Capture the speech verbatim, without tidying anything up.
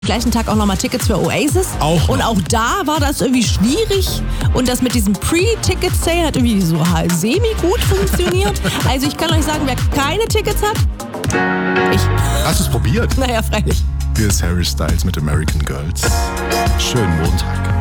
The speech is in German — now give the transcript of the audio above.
Gleichen Tag auch nochmal Tickets für Oasis. Auch und noch. auch da war das irgendwie schwierig. Und das mit diesem Pre-Ticket-Sale hat irgendwie so halt semi-gut funktioniert. Also ich kann euch sagen, wer keine Tickets hat, ich. Hast du es probiert? Naja, freilich. Hier ist Harry Styles mit American Girls. Schönen Montag.